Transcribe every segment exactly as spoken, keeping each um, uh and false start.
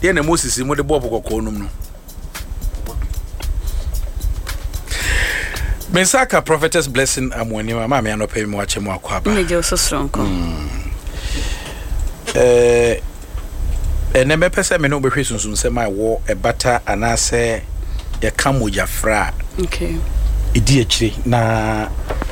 Dey na Moses mo de bob kokko num no. Mensaka prophetess blessing amwani ma me anope me wache mo akwaba. Me je so stronko. Eh ene me pese me no be hwesunsun se mai wo e bata anase ye kamoja fra. Okay. Edi akire na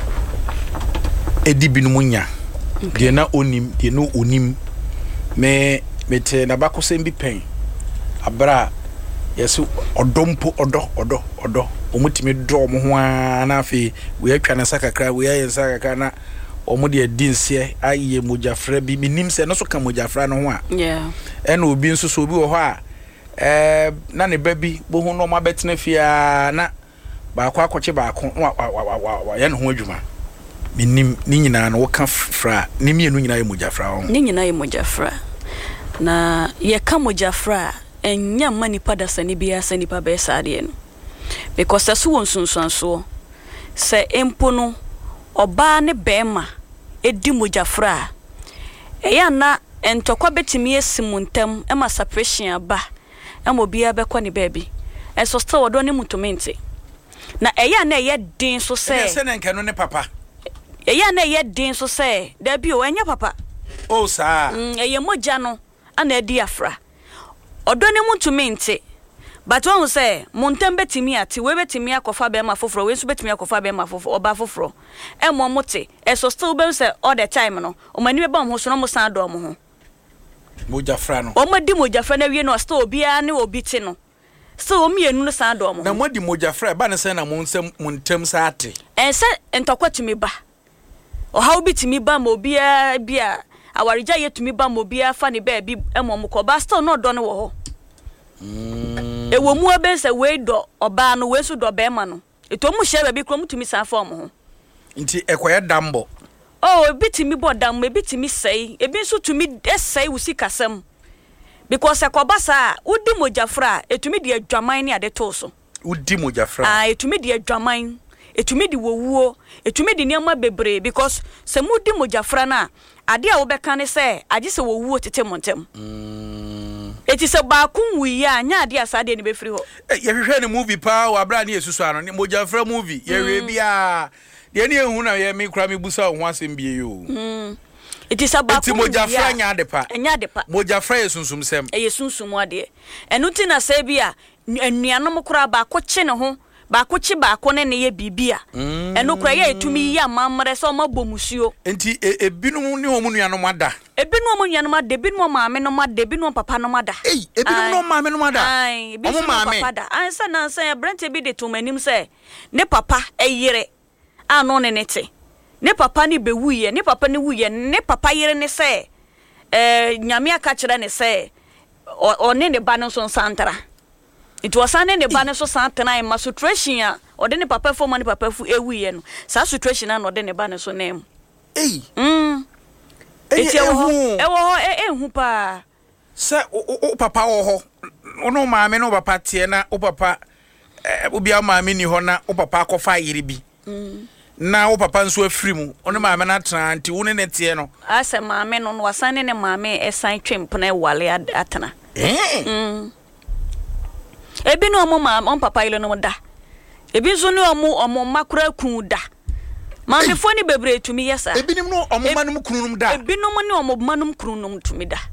edi binumunya. De na onim, de no onim. Me mete na bakosem bi pen. Abra yesu odompo odo odo odo. Omutimi do mo ho na afi we atwa na sakakra we ayen sakakra na omo de adinse aye mojafra bi minim se no so ka mojafra no ho a yeah ena obi nso so obi wo ho a eh na ne ba bi bo hu no ma betena fia na ba akwa akwache ba akon wa wa wa ye no ho adwuma minim ni nyina no wo ka fra ni mienu nyina ye mojafra ho ni nyina ye mojafra na ye ka mojafra enya manipa da sani bia sani pa be saade no because that's one sunsanso se empo no oba ne bema edi mojafra eya na entokwa betimi esimuntem ema separation aba ema bia bekọ ne baby eso still wodo ne mutumente na eya na eye din so se se na nkano ne papa eya na eye din so se da bi o enya papa o sa mm eye moja no ana edi afra odo ne mutumente but one say montem betimi ati we betimi akofa be ma foforo we nso betimi akofa be ma foforo oba foforo e mo mote e so still be say all the time no o mani be ba mo so no mo san do mo ho mojafra no o madi mojafra na wie no still obi a ne obi ti no still o mienu no san do mo na modi mojafra ba na say na mo nsem montem sa ate en say entokwatimi ba o ha obi timi ba ma obi a bia awarija yetumi ba ma obi a fa ne ba bi e mo mo ko ba still no do ne wo ho mm. Ewo mu abense we do oba no we su do be ma no eto mu hye ba bi kro mutumi san form ho nti ekoye dambo oh ebitimi bo dam ebitimi sei ebi nso tumi esei wusi kasam because ekobasa udi mojafra etumi de adwaman ne ade to so udi mojafra ah etumi de adwaman etumi de wowuo etumi de niam bebre because se mudi mojafra na ade a wo beka ne se age se wowuo tete montem mm eti se ba kun wi ya nya ade asade ne be free ho ye hwehwe ne movie pa wa bra ne yesusu ano ne mojafra movie ye we bia de ne ehu na ye me kra me busa ho asem bie yo mm eti se ba kun mojafra nya ade pa nya ade pa mojafra yesunsum sem e yesunsum ade enu ti na se bia anuanom kra ba ko che ne ho ba ko chi ba ko ne ne ye bibia enu kra ye etumi ya mamre so ma bomusuo enti ebinum ne homu nuanom ada ebinum mo nuanom ada ebinum maame no ma da ebinum papa no ma da ei ebinum no maame no ma da ai ebinum papa da an sa na sa brante bi de to manim se ne papa eyire ano ne nete ne papa ni be wuye ne papa ni wuye ne papa yire ne se eh nyame aka kire ne se o ne ne ba no so santara it was an ne ba no so santana in ma situation a o de ne papa fo ma ne papa fu ewuye no sa situation na no de ne ba no so nem ei mm eti e wo e wo e hu pa se o papa wo ho ono maame no papa tie na o papa obi a maame ni ho na o papa akofa yire bi mm na wo papa nso afiri mu ono maame na tena nti wo ne netie no ase maame no no wasane ne maame esan twempna ewale atena eh mm ebi no omo maame on papa ile no da ebi nso ne omo omo makura kun da maame fo ni bebre tumi yesa ebi nim no omo manum kununum da ebi no mo ne omo manum kununum tumi da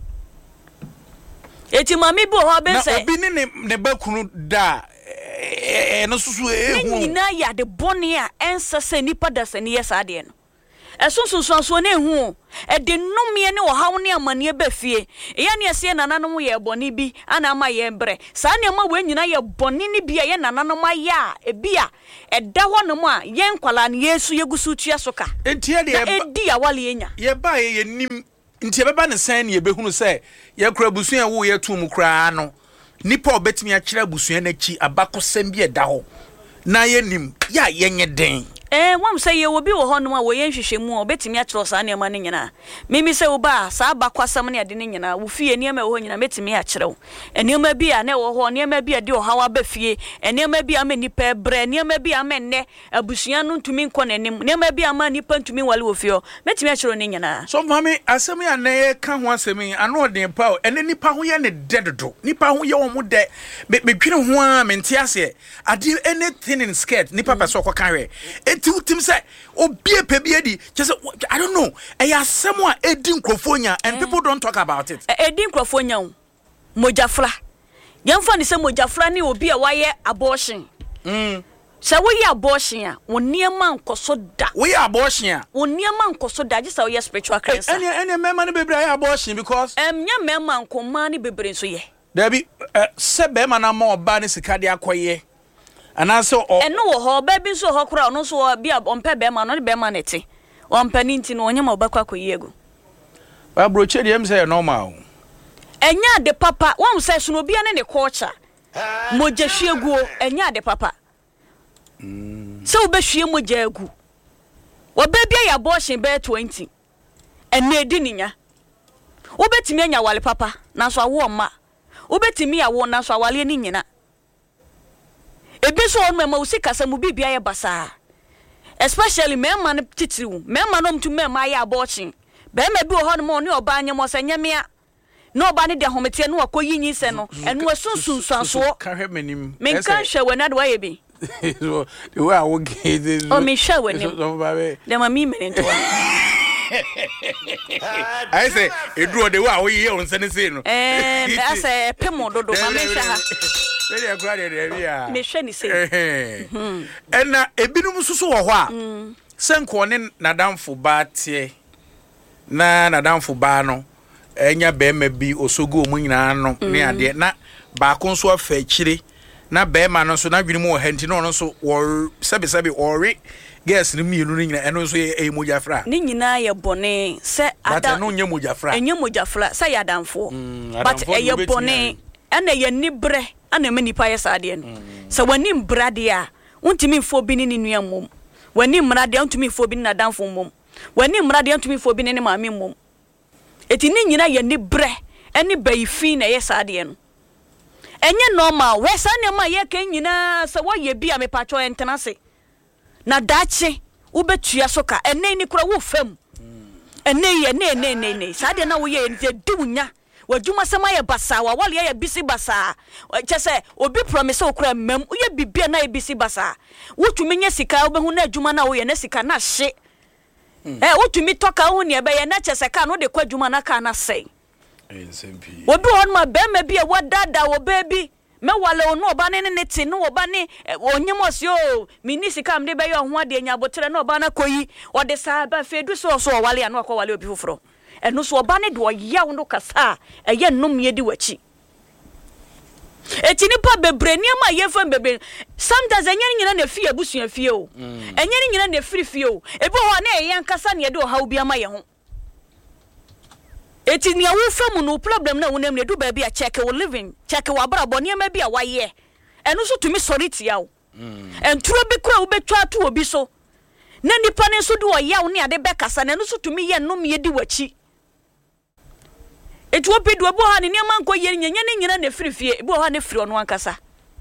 eti maame bi ho be se na ebi ne ne ba kunu da eh no susu ehu ni na ya de bone a ensa se nipa da se ne yesa de no esunsunsunso na ehu e de nomie ne ohaw ne amane ba fie eya ne ese nananom ye bone bi ana ma ye bre sa ne ma we nyina ye bone ne bia ye nananom aya e bia e da honom a ye nkwala ne Yesu yegusu tua soka entie de e di awale enya ye ba ye nim ntie beba ne san ne ye behunu se ye kura busuan wo ye tu mu kura no nipa obetimi a kira busuan na chi abakosem bi e da ho na ye nim ya ye nye den Eh, wam say ye will be wo hono ma wo yenhwehwemu obetimi a kyerɛ saa ne ma ne nyina. Mimi say wo ba saa ba kwasam ne ade ne nyina wo fie ne ma wo nyina metimi a kyerɛ wo. Enema bi a na wo ho ne ma bi a de wo hawa ba fie. Enema bi a ma nipa bre, enema bi a ma nne abusua no ntumi nkɔ nanim. Enema bi a ma nipa ntumi wale wo fie. Metimi a kyerɛ ne nyina. So mami asɛm ya na ye ka ho asɛm ano den pa ene nipa ho ye ne dedodo. Nipa ho ye wo mu de me dwine ho a mente ase. Ade anything in skirt nipa person ko kan we. Eti utim say obi epebie di just I don't know. E ya asɛm a edi nkrofonya and people don't talk about it. Edi nkrofonya mojafra. Yemfa ni se mojafra ni obi a waye abortion. Mm. Se wo ye abortion a wo niema nkoso da. Wo ye abortion a wo niema nkoso da just wo ye spiritual cancer. Any any member ni bebre ye abortion because em nya member nkoma ni bebre so ye. There be se be man na ma oba ni sika de akoye. Ana so o eno wo ho ba bi so ho kura no so bia ompe be ma no be ma nete. Ompe ni nti no onye ma obakwa koyi egu. Ba broche de em say normal. Enya de papa, won say so no bia ne ne culture. Moja hwegu enya de papa. Mm. So be hwie moja egu. Wo ba bia ya abortion be twenty. Ena edi ninya. Wo betimi anya wale papa, na so awo ma. Wo betimi awo na so awale ni nyina. Ebi so on mema usika samu bibia ye basa. Especially mema ne titiriwu. Mema no mtu mema ye abortion. Be me bi ho no mo ne oba anya mo sanyamia. No ba ne de homete no akoyi nyise no. Eno asunsun sanso. Ka hwe manim. Men kan hwe we na de waye bi. So the way I will get this. Oh me hwe we nim. De ma mi men to. I say eduro de way I will hear on sene say no. Eh, I say pemo dodo ma me hwe ha. Very aggressive there ya. Me hwe ni say. And na ebinum susu wo ho a. Senko ne nadamfo ba tie. Na nadamfo ba no. Enya be ma bi osogo mu nyina no ne ade na ba ko nso afa akire na be ma no so na dwene mu hanti no no so wo sabe sabe ori gas ni mienu ni nyina eno so e mojafra ni nyina ye bone se ada no nye mojafra enye mojafra se ya danfo but e ye bone ana ye nibre ana me nipa ye saade no se wani mbrade a untimi mfo bi ni ni nua mom wani mrade untimi mfo bi ni na danfo mom wani mrade untimi mfo bi ni ni maame mom eti ni nyina ye nibre eni bayifi na ye saade no enye normal we sa ne ma ye kan nyina se wo ye bi a me patcho entenase na dache ubetua soka ene ni kura wo fam ene ye ne ne ne ne saade na wo ye ye dunya wadwuma sama ye basa wa wale ye bisi basa chese obi promise okura mam ye bibia na ye bisi basa wotumi nya sika obehu na adwuma na wo ye na sika na hye eh wotumi toka hu ne be ye na chese ka no de kwa adwuma na ka na sei ensempi obi won ma be ma bia wadada wo baby me wale ono oba ne ne ti no oba ne onyemos yo minisika am de be yo ho ade nya botere no oba na koyi ode sa ba fedu so so wale anu akwa wale obi foforo eno so oba ne de oyaw no kasa eye nnum ye di wachi etini pa bebre ni ma ye fa bebre sometimes enye nyina na fie abusua fie o enye nyina na free fie o ebi ho na eye nkasa ne de o hawo bia ma ye ho eti ni awu fam no problem na wonam ne do ba bia check we living check wa bra boni ma bia wa ye eno so tumi sorry tia o enturo bi kura wo betwa to obi so na nipa ne so de o yaw ne ade be kasa na eno so tumi ye nnum ye di wachi eti obi do bo ha ne niam anko ye nyenye ne nyina na free fie bo ha ne free ono ankasa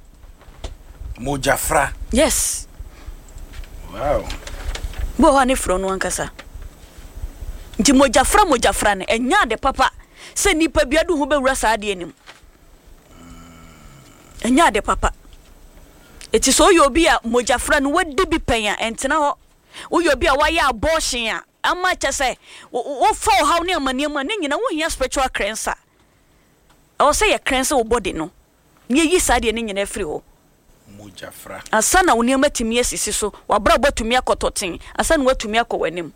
mojafra yes wow bo ha ne free ono ankasa nti mojafra mojafra ne enya de papa se nipa biadu ho bewura saade anim enya de papa eti so yo bi a mojafra no wadi bi penya entena ho wo yo bi a wa ya abortion a ama chese wo fo how ne amane ma ne nyina wo hia spiritual cleanser o se ye cleanser wo body no ne yi saade ne nyina free ho mojafra asana wo ne matimi asisi so wa bra botumi akototen asana watumi akọwanim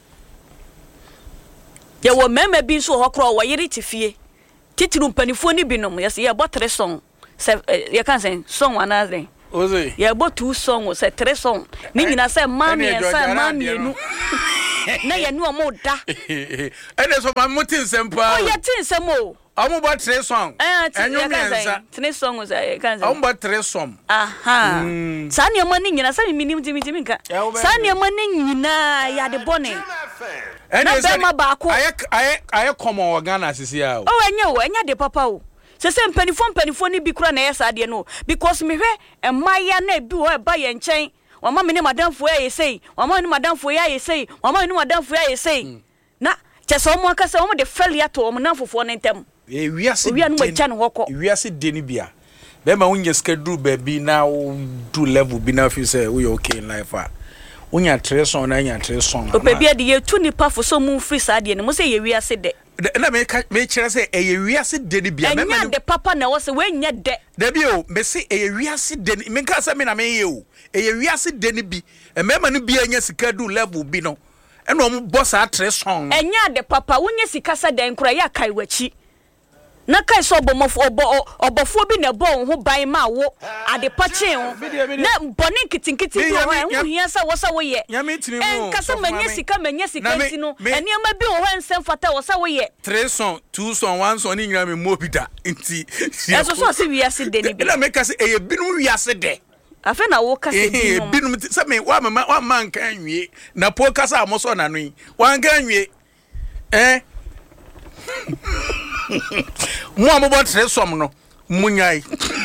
ya wo mema bi so hokro wo yiri tifie titiru mpanifo ni binom yes ya botre song se ya kan say song another oze ya bo two song se tre song ni nyina se mami en sa mami enu na ye no mo da ene so ma mutin sempa oh ye tin sem o amu ba tre song enyo mensa tin song o say kan say amu ba tre som aha sa ne mo ni nyina sa mi minim timi timi nka sa ne mo ni nyina ya de bone ene se ma ba ko aye aye aye common organ asisi a o oh enye o enye de papa o se se mpanifo mpanifo ni bi kura na yesa de no because me hwe emaya na bi ho e ba ye nchen wama me ni madam fo ya yesei wama ni madam fo ya yesei wama ni madam fo ya yesei na chese omo aka se omo de failure to omo na fofo ne ntem e wiase wi anu macha ne hokọ wiase de ni bia be ma wonye schedule ba bi na do level bi na fi say we okay in life a wonya treson na nya treson o pe bia de ye tu ni pa fo so mu free sa de ne mo se ye wiase de na me me kire say e ye wiase de ni bia me ma de papa na wo se we nya de da bi o me se e ye wiase de ni me ka say me na me ye o e ye wiase de ni bi e me ma no bia nya schedule level bi no e no mo boss a treson enya de papa wonya sika sa den kura ya kai wachi na kai so obomofo obofo bi na bo ho ban ma wo ade pache ho na bone kitinkiti bi ho ho hia sa wo sa wo ye en kasa manya sika manya sika ntino eni ama bi ho ensem fata wo sa wo ye three son two son one son ni nyina me mobida nti eso so se wiase de ni bi na me kase eye binu wiase de afa na wo kase bi no binu se me wa mama wa man kan nwie na po kasa amoso na no yi wan kan nwie eh mo amobo tre som no munyai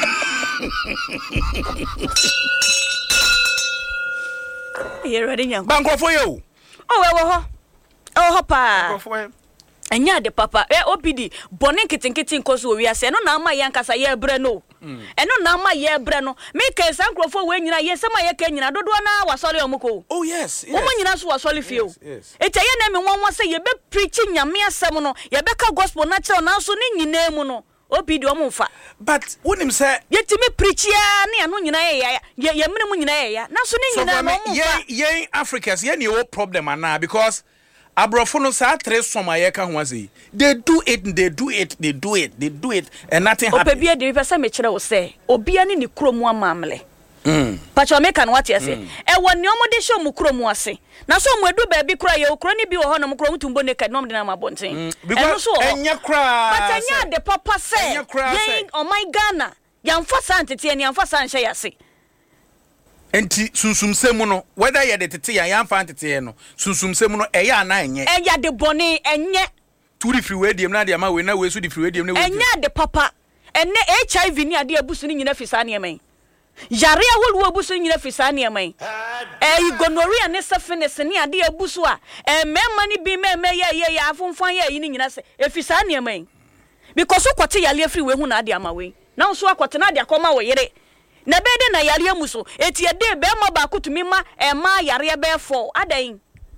ye ready nyam bankofo ye o oh we wo ho oh ho pa bankofo enya de papa eh obidi bone kitinkiti nkoso wi ase no na ama ye nkasa ye bre no eno na ama ye bre no me ke sankrofo we nyina ye sema ye ke nyina dodo na wasori omuko oh yes yes wo nyina so wasori fie o ete ye na me wonwo se ye be preach nyame asem no ye be ka gospel na che na so ni nyina mu no obidi omfa but wonim say ye timi preach ya na no nyina ye ya ye mene mu nyina ye ya na so ni nyina no omfa ye ye Africans ye ni o problem ana because Abrofono sa tres soma ye ka ho ase they do it they do it they do it they do it and nothing happens. Opebia de pesa me kire wo se obia ni ne kromu amamle mm pacho me kan wate ase e woni omode hye mu kromu ase na so mu edu ba bi kra ye okro ni bi wo ho no mu kromu tumbo ne kan no de na mabonten because enya kra but enya de papa se yen oh my Ghana yamfa santete ne yamfa san hye yase enti sunsumsemu no whether ye de tete ya yamfa tete no sunsumsemu no eya ana enye eya de boni enye turi free we dem na de ama we na we su de free we dem na we enye de papa enne H I V ni ade abusu ni nyina fisa ne emen yare aholu abusu ni nyina fisa ne emen eh gonorrhea ne syphilis ni ade abusu a eh mema ni bi mema ye ye ya afonfan ye ni nyina se efisa ne emen because ukote yale free we hu na ade ama we na so akote na ade akoma wo yere na bede na yare amuso eti ede be ma ba kutumi ma e ma yare be fo adan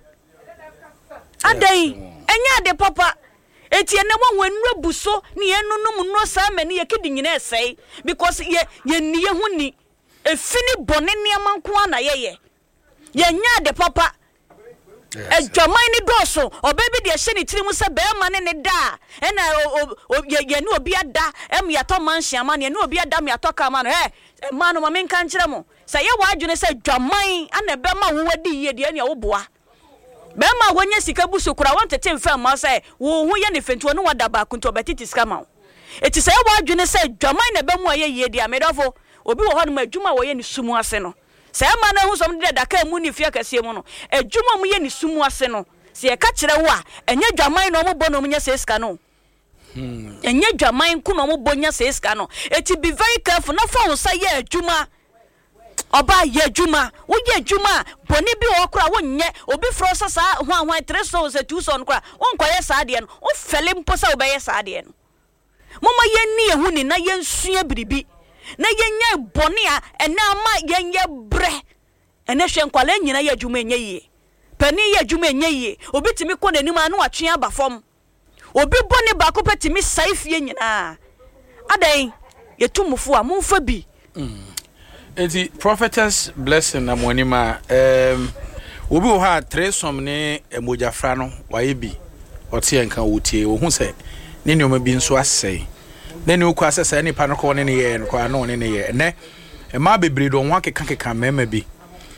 adan enya de papa eti ene mo wanura buso ni enunum no sa mani ye kidi nyina esei because ye ye niye huni efini bone ne amanko ana ye ye ye nya de papa e dwamai ni doso obebi de hye ni tiri mu se be ma ne ne da ena ye ne obi ada em ya to manhia ma ne ne obi ada me atoka ma no eh ma no ma men kan kire mo se ye wa adwene se dwamai ana be ma wo wadi ye de ne wo boa be ma wonye sika busu kura won tete mfa ma se wo hu ye ne fentuo no wada ba kunto betiti sika ma eti se ye wa adwene se dwamai na be mu aye ye de amedofo obi wo ho no ma adwuma wo ye ne sumu ase no se ma na hu som de daka mu ni fie kase mu no adwuma mu ye ni sumu ase no se ye ka kire wo a enye dwaman no mo bono mu nya se ska no hmm enye dwaman ku no mo bonya se ska no eti be very careful na fa wo sa ye adwuma oba ye adwuma wo ye adwuma boni bi wo kra wo nye obi fro sa sa ho ahwan three so se two so no kra wo nkoye sa de no wo fele mpo sa wo be ye sa de no mama ye ni ye hu ni na ye nsua biribi na yenye boni a ena ama yenye bre ene hwe nkwala nyina ye adwuma enye yie pani ye adwuma enye yie obi timi kɔ nanim anu atwe aba fam obi boni ba ko petimi saifie nyina adan yetumfo a momfa bi enti prophetess blessing na monima em obi wo ha tresom ne emojafra no waye bi ote enka wotie wo hu se ne ne o ma bi nso asɛe nene ukwa sese ni pa no ko ne ye no kwa no ne ye ne e ma bebre do nwa keka keka mema bi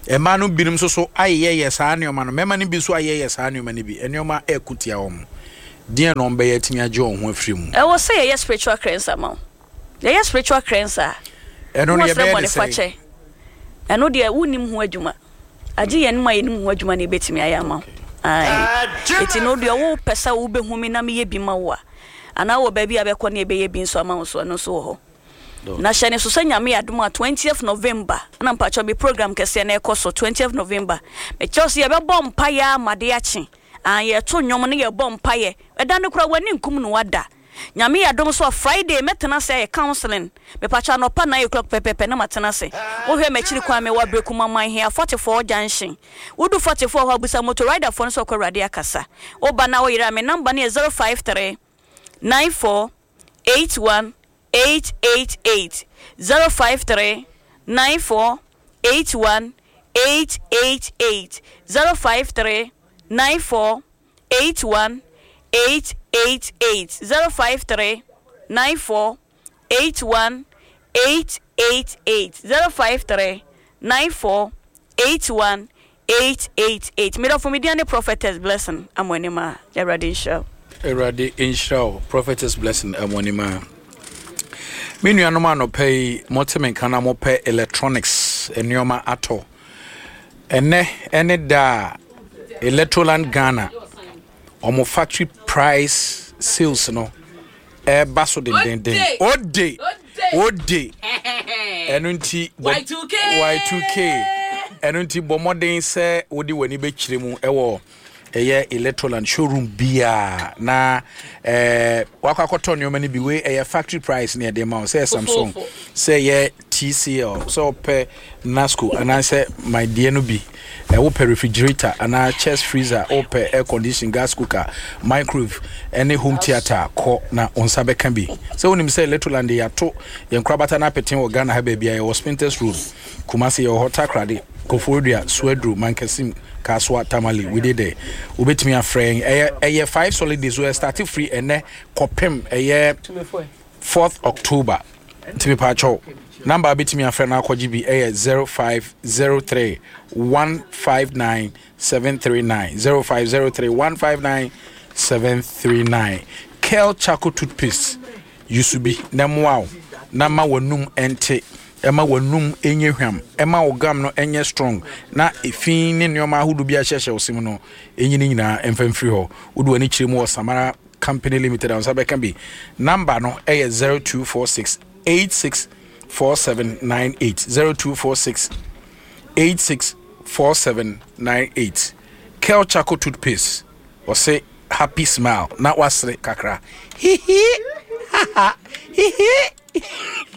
e ma no binom so so ayeye ye saa ne ma no mema ne bi so ayeye saa ne ma ne bi enoma ekutia wo mo dia no mbe yatimi age wo ho afiri mu e wo say ye spiritual cleanser ma ye spiritual cleanser eno ne ye be say eno de unim ho adwuma age ye nma ye nim ho adwuma ne betimi ayama ai eti no de wo pesa wo behumi na me ye bi ma wo ana wo ba bi abekọ ne be ye bi nso ama wo so no so ho na shane so sanya me adom a twentieth November na mpacho bi program kese na ekoso twentieth November me chose ye be bom paya made achi an ye to nwom ne ye bom paye eda ne kura wani nkum no wada nyame adom so Friday metena say counseling me pacho no pa nine o'clock pepepe na matena say wo hwe me chiri kwa me wa breku mama here forty-four junction wudu forty-four ho abusa motor rider for so kwa rade akasa wo ba na wo yira me number ne zero five three nine four eight one eight eight eight zero five three nine four eight one eight eight eight zero five three nine four eight one eight eight eight zero five three nine four eight one eight eight eight zero five three nine four eight one eight eight eight. Middle for Mediane Prophetess Blessing Amonima Eradi Show. Eradi Inshaw Prophetess Blessing Amonima. Minu anoma no pay multimen kana mo pay electronics enioma ato ene ene da Electroland Ghana omo factory price sales no e baso den den den o day o day enunti Y two K Y two K enunti bomoden se wodi wani be kiremu ewo eye Electroland showroom bia na eh wakwakoto nyoma ni biwe eye factory price ne de ma say Samsung say ye T C L so pe Nasco and I say my dear no be e wo pe refrigerator and a chest freezer or pe air condition gas cooker microwave any home theater ko na onsabe kan bi so wonim say Electroland ya to ye nkrabata na peten wo Ghana ha ba bia ye Spinters Road Kumasi ye Hotakrade Kofodia Swedru Mankasim Kaswa Tamale we did there ubetimi afreng eye five solid days we started free ene kopem eye fourth October timi pacho number betimi afreng na kwaji bi eye zero five zero three one five nine seven three nine zero five zero three one five nine seven three nine. Kel Chaco toothpaste yusubi namwa nama wonum ente ema wanum enye hwam ema ogam no enye strong na efin ne nneoma ahudu bia hyehye osim no enyi ni nyina emfamfiri ho udu ani kiremu o Samara Company Limited on sabe kan bi number no eh zero two four six eight six four seven nine eight zero two four six eight six four seven nine eight. Kel Chaco toothpaste or say happy smile na wasre kakra hi hi ha ha hi hi